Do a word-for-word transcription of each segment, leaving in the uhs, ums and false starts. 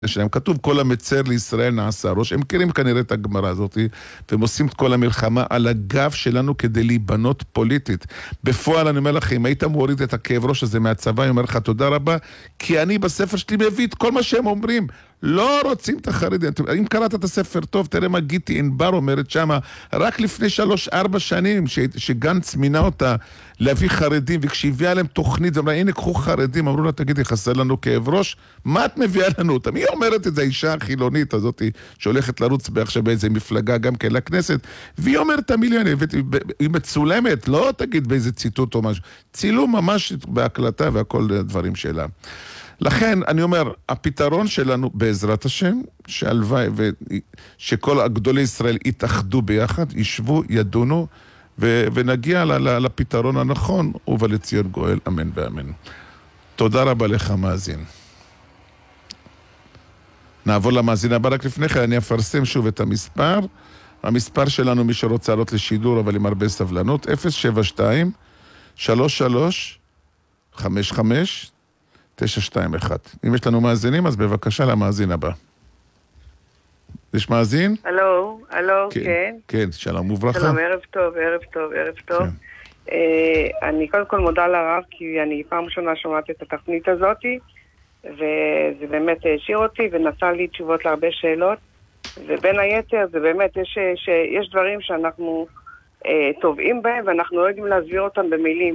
שלהם. כתוב כל המצר לישראל נעשה ראש. הם מכירים כנראה את הגמרא הזאת, והם עושים את כל המלחמה על הגב שלנו כדי להיבנות פוליטית. בפועל אני אומר לכם, אם היית מוריד את הכאב ראש הזה מהצבא, אני אומר לך תודה רבה, כי אני בספר שלי מביא את כל מה שהם אומרים. לא רוצים את החרדים. אם קראת את הספר טוב, תראה מה גיטי ענבר אומרת שמה, רק לפני שלוש, ארבע שנים, ש, שגנץ מינה אותה להביא חרדים, וכשהביאה להם תוכנית, אמרה, הנה, קחו חרדים, אמרו לה, תגידי, חסר לנו כאב ראש? מה את מביאה לנו אותם? היא אומרת את זה, האישה החילונית הזאת, שהולכת לרוץ בעכשיו באיזה מפלגה גם כן לכנסת, והיא אומרת את המיליון, היא מצולמת, לא תגיד באיזה ציטוט או משהו, צילום ממש בהקלטה והכל דברים שלה. לכן, אני אומר, הפתרון שלנו בעזרת השם, שהלוואי שכל הגדולי ישראל יתאחדו ביחד, ישבו, ידונו, ו- ונגיע ל- ל- לפתרון הנכון, ובלציון גואל, אמן ואמן. תודה רבה לך, מאזין. נעבור למאזין הבא, רק לפני כן אני אפרסם שוב את המספר. המספר שלנו, מי שרוצה לעלות לשידור, אבל עם הרבה סבלנות, אפס שבע שתיים שלוש שלוש חמש חמש תשע שתיים אחת. אם יש לנו מאזינים, אז בבקשה למאזין הבא. יש מאזין? הלו, הלו, כן. כן. כן, שלום וברכה. שלום, ערב טוב, ערב טוב, ערב טוב. כן. אה, אני קודם כל מודה לרב, כי אני פעם ראשונה שומעת את התכנית הזאת, וזה באמת השאיר אותי, ונתן לי תשובות להרבה שאלות, ובין היתר, זה באמת, יש, יש דברים שאנחנו אה, טובעים בהם, ואנחנו לא יודעים להסביר אותם במילים.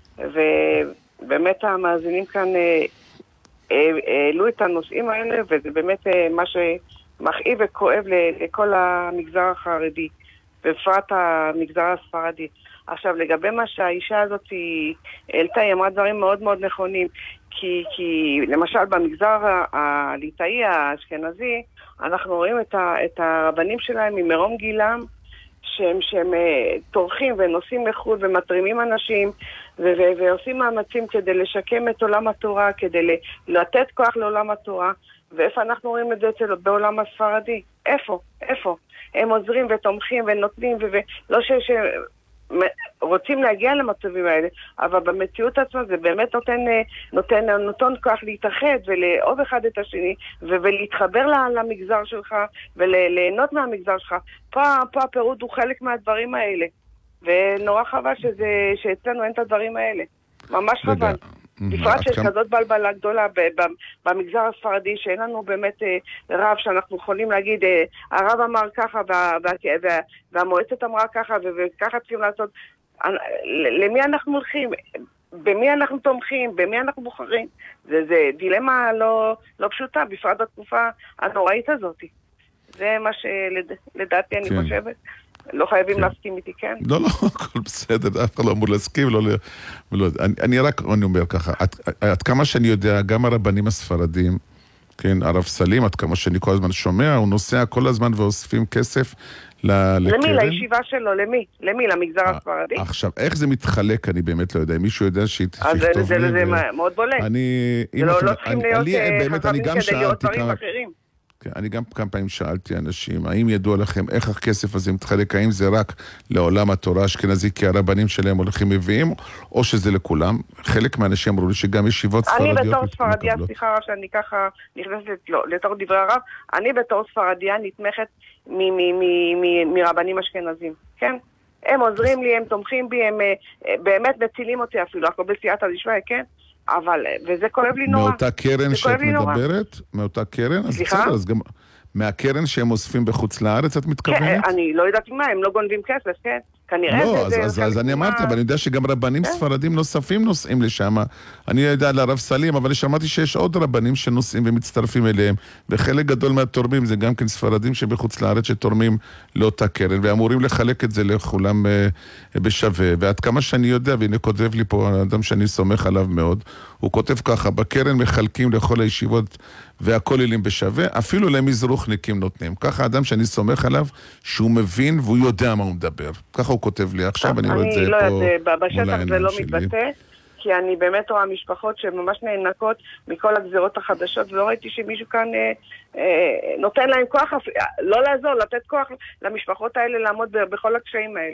ובאמת המאזינים כאן אה, אה, העלו את הנושאים האלה, וזה באמת אה, מה שמכאיב וכואב לכל המגזר החרדי, בפרט המגזר הספרדי. עכשיו, לגבי מה שהאישה הזאת העלתה, היא אמרה דברים מאוד מאוד נכונים, כי, כי למשל במגזר הליטאי האשכנזי, אנחנו רואים את, ה, את הרבנים שלהם ממרום גילם, שהם, שהם תורכים ונוסעים לחו"ל ומטרימים אנשים, ו- ו- ועושים מאמצים כדי לשקם את עולם התורה, כדי לתת כוח לעולם התורה. ואיפה אנחנו רואים את זה בעולם הספרדי? איפה? איפה? הם עוזרים ותומכים ונותנים, ולא ש... ש... רוצים להגיע למצבים האלה, אבל במציאות עצמה זה באמת נותן, נותן, נותן כוח להתאחד ולאהוב אחד את השני ולהתחבר למגזר שלך וליהנות מהמגזר שלך. פה, פה הפירוד הוא חלק מהדברים האלה, ונורא חבל שזה, שאצלנו אין את הדברים האלה. ממש חבל. בפרט שיש כזאת בלבלה גדולה במגזר הספרדי, שאין לנו באמת רב שאנחנו יכולים להגיד, הרב אמר ככה והמועצת אמרה ככה וככה צריכים לעשות. למי אנחנו הולכים? במי אנחנו תומכים? במי אנחנו בוחרים? זה, זה דילמה לא, לא פשוטה, בפרט בתקופה הנוראית הזאת. זה מה שלדעתי אני חושבת. לא חייבים להסכים איתי, כן? לא, לא, הכל בסדר, אף אחד לא אמור להסכים, לא, לא, אני רק, אני אומר ככה, עד כמה שאני יודע, גם הרבנים הספרדים, כן, הרב סלים, עד כמה שאני כל הזמן שומע, הוא נוסע כל הזמן ואוספים כסף לקרן. למי? לישיבה שלו, למי? למי? למגזר הספרדי? עכשיו, איך זה מתחלק, אני באמת לא יודע, מישהו יודע שיכתוב לי. אז זה מאוד בולט. אני, לא צריכים להיות חכמים כדי להיות דברים אחרים. אני גם כמה פעמים שאלתי אנשים, האם ידוע לכם איך הכסף הזה מתחלק, האם זה רק לעולם התורה האשכנזי, כי הרבנים שלהם הולכים מביאים, או שזה לכולם? חלק מהאנשים אמרו לי שגם ישיבות ספרדיות... אני בתור ספרדיה, סליחה רב שאני ככה נכנסת לתור דברי הרב, אני בתור ספרדיה נתמכת מרבנים אשכנזים, כן? הם עוזרים לי, הם תומכים בי, הם באמת מצילים אותי אפילו, הכל בסייעתא דשמיא, כן? אבל, וזה כואב לי נורא. מאותה קרן שאת מדברת? מאותה קרן? סליחה? אז גם מהקרן שהם אוספים בחוץ לארץ, את מתכוונת? כן, אני לא יודעת מה, הם לא גונבים כסף, כן? כנראה לא, זה... אז, אז אני אמרתי, אבל אני יודע שגם רבנים כן? ספרדים נוספים נוסעים לשם. אני יודע לרב סלים, אבל שמעתי שיש עוד רבנים שנוסעים ומצטרפים אליהם, וחלק גדול מהתורמים זה גם כן ספרדים שבחוץ לארץ שתורמים לאותה קרן, ואמורים לחלק את זה לכולם uh, בשווה. ועד כמה שאני יודע, והנה כותב לי פה אדם שאני סומך עליו מאוד, הוא כותב ככה, בקרן מחלקים לכל הישיבות והכוללים בשווה, אפילו למזרוחניקים נותנים. ככה אדם שאני סומך עליו, שהוא מבין והוא יודע מה הוא מדבר. ככה הוא כותב לי עכשיו, אני רואה את זה פה מול העיניים שלי. בשטח זה לא מתבטא, כי אני באמת רואה משפחות שממש נאנקות מכל הגזירות החדשות, ולא ראיתי שמישהו כאן אה, אה, נותן להם כוח, לא לעזור, לתת כוח למשפחות האלה לעמוד בכל הקשיים האלה.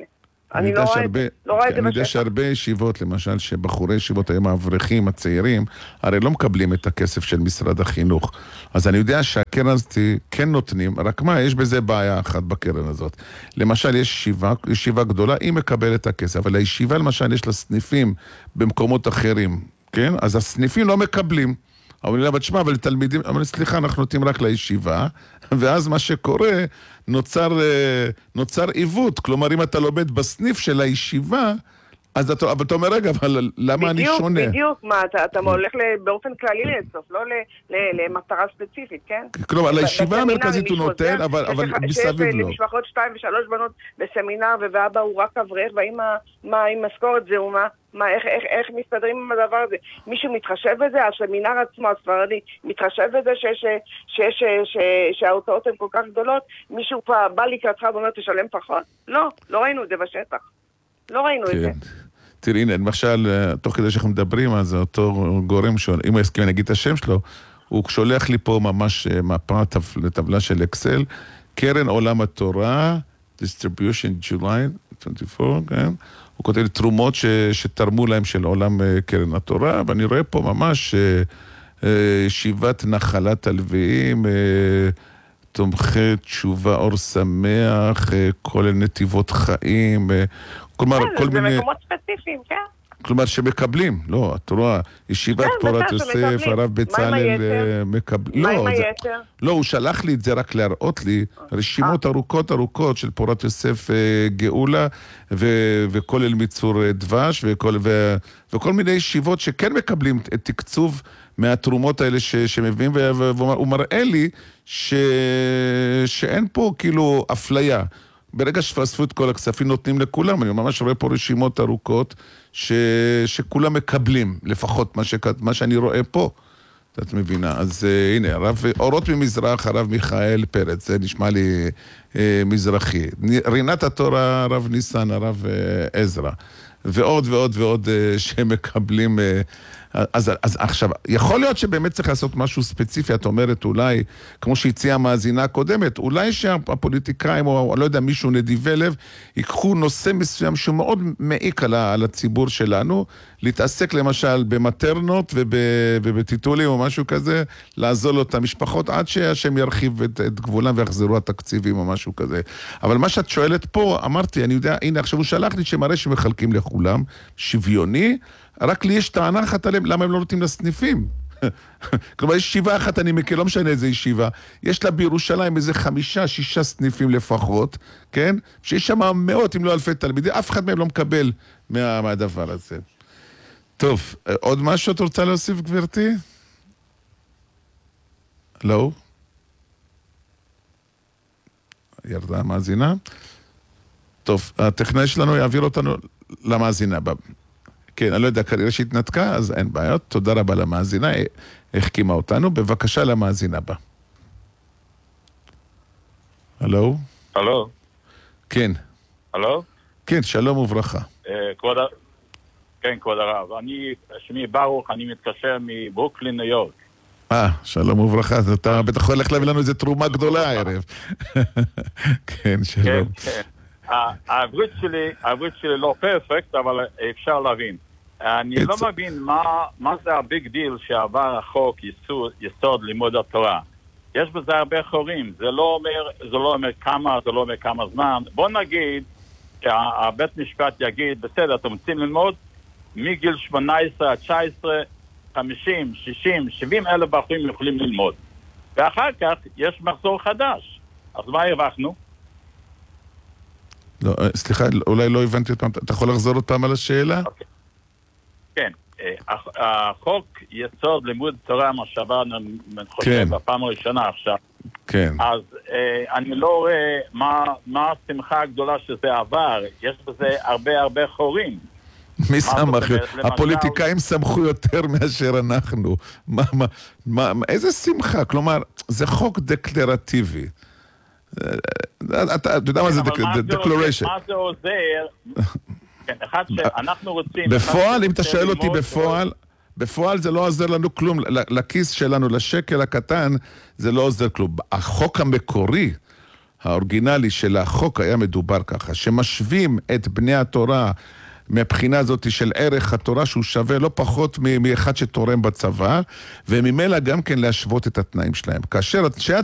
אני לא רואה את זה אני יודע שהרבה ישיבות, למשל, שבחורי ישיבות היום האברכים, הצעירים, הרי לא מקבלים את הכסף של משרד החינוך. אז אני יודע שהקרן הזאת כן נותנים, רק מה, יש בזה בעיה אחת בקרן הזאת. למשל, יש ישיבה, ישיבה גדולה, היא מקבלת את הכסף, אבל הישיבה, למשל, יש לה סניפים במקומות אחרים, כן? אז הסניפים לא מקבלים. אבל אני לא תשמע, אבל לתלמידים, אבל סליחה, אנחנו נותנים רק לישיבה, ואז מה שקורה, נוצר, נוצר עיוות. כלומר, אם אתה לומד בסניף של הישיבה, אז אתה, אבל אתה אומר, רגע, אבל למה אני שונה? בדיוק, בדיוק, מה, אתה, אתה הולך באופן כללי לאסוף, לא למטרה ספציפית, כן? כלומר, לישיבה המרכזית הוא נותן, אבל, אבל מסביב לא. שיש למשפחות שתיים ושלוש בנות בסמינר, ואבא הוא רק אברך, והאמא, מה, עם משכורת זהו, מה? מה, איך, איך, איך מסתדרים עם הדבר הזה? מישהו מתחשב בזה? הסמינר עצמו, הספרדי, מתחשב בזה שיש, שיש, שיש, שההוצאות הן כל כך גדולות? מישהו בא לקראתך ואומר, תשלם פחות? לא, לא ראינו את זה בשטח. לא ראינו את זה. תראי, הנה, למשל, תוך כדי שאנחנו מדברים, אז אותו גורם, אם הוא יסכים, אני אגיד את השם שלו, הוא שולח לי פה ממש מפה לטבלה של אקסל, קרן עולם התורה, distribution July עשרים וארבע, כן? הוא כותב לי תרומות ש, שתרמו להם של עולם קרן התורה, ואני רואה פה ממש ישיבת נחלת הלוויים, תומכי תשובה אור שמח, כל נתיבות חיים, כלומר, כל מיני... זה מקומות ספציפיים, כן? כלומר, שמקבלים, לא, את רואה, ישיבת פורת יוסף, הרב בצלאל מקבלים. מה עם היתר? לא, הוא שלח לי את זה רק להראות לי, רשימות ארוכות ארוכות של פורת יוסף גאולה, וכולל מיצור דבש, וכל מיני ישיבות שכן מקבלים תקצוב מהתרומות האלה שמביאים, והוא מראה לי שאין פה כאילו אפליה. ברגע שפספו את כל הכספים נותנים לכולם, אני ממש רואה פה רשימות ארוכות ש... שכולם מקבלים, לפחות מה, ש... מה שאני רואה פה. את מבינה? אז uh, הנה, הרב אורות ממזרח, הרב מיכאל פרץ, זה נשמע לי uh, מזרחי. רינת התורה, הרב ניסן, הרב uh, עזרא. ועוד ועוד ועוד uh, שמקבלים... Uh, אז, אז עכשיו, יכול להיות שבאמת צריך לעשות משהו ספציפי, את אומרת אולי, כמו שהציעה המאזינה הקודמת, אולי שהפוליטיקאים, או לא יודע, מישהו נדיבי לב, ייקחו נושא מסוים שהוא מאוד מעיק על, על הציבור שלנו, להתעסק למשל במטרנות וב, ובטיטולים או משהו כזה, לעזור לו את המשפחות עד שהשם ירחיב את, את גבולם ויחזרו התקציבים או משהו כזה. אבל מה שאת שואלת פה, אמרתי, אני יודע, הנה עכשיו הוא שלח לי שמראה שמחלקים לכולם, שוויוני, רק לי יש טענה אחת עליהם, למה הם לא נותנים לסניפים? כלומר, יש ישיבה אחת, אני מכיר, לא משנה איזה ישיבה, יש לה בירושלים איזה חמישה, שישה סניפים לפחות, כן? שיש שם מאות, אם לא אלפי תלמידים, אף אחד מהם לא מקבל מה, מהדבר הזה. טוב, עוד משהו את רוצה להוסיף, גברתי? לא? ירדה המאזינה? טוב, הטכנאי שלנו יעביר אותנו למאזינה הבאה. כן, אני לא יודע, כנראה שהתנתקה, אז אין בעיות. תודה רבה למאזינה, החכימה אותנו. בבקשה למאזינה הבא. הלו? הלו? כן. הלו? כן, שלום וברכה. כבוד הרב. כן, כבוד הרב. אני, שמי ברוך, אני מתקשר מברוקלין, ניו יורק. אה, שלום וברכה. אתה בטח הולך להביא לנו איזו תרומה גדולה הערב. כן, שלום. כן, כן. העברית שלי, העברית שלי לא פרפקט, אבל אפשר להבין. אני לא מבין מה זה הביג דיל שעבר החוק יסוד לימוד התורה. יש בזה הרבה חורים. זה לא אומר, זה לא אומר כמה, זה לא אומר כמה זמן. בוא נגיד שהבית משפט יגיד, בסדר, אתם רוצים ללמוד מגיל שמונה עשרה עד תשע עשרה, חמישים, שישים, שבעים אלף בחורים יכולים ללמוד. ואחר כך יש מחזור חדש. אז מה הרווחנו? לא, סליחה, אולי לא הבנתי אותם. אתה יכול לחזור אותם על השאלה? Okay. כן. החוק יסוד לימוד תורה, מה שעברנו, אני חושב, כן. בפעם הראשונה עכשיו. כן. אז אה, אני לא רואה מה, מה השמחה הגדולה שזה עבר. יש בזה הרבה הרבה חורים. מי שמח? הפוליטיקאים שמחו יותר מאשר אנחנו. מה, מה, מה, איזה שמחה? כלומר, זה חוק דקלרטיבי. אתה יודע מה זה declaration? מה זה עוזר? אחד שאנחנו רוצים... בפועל, אם אתה שואל אותי בפועל, בפועל זה לא עוזר לנו כלום. לכיס שלנו, לשקל הקטן, זה לא עוזר כלום. החוק המקורי, האורגינלי של החוק היה מדובר ככה, שמשווים את בני התורה מבחינה הזאת של ערך התורה שהוא שווה לא פחות מאחד שתורם בצבא, וממילא גם כן להשוות את התנאים שלהם. כאשר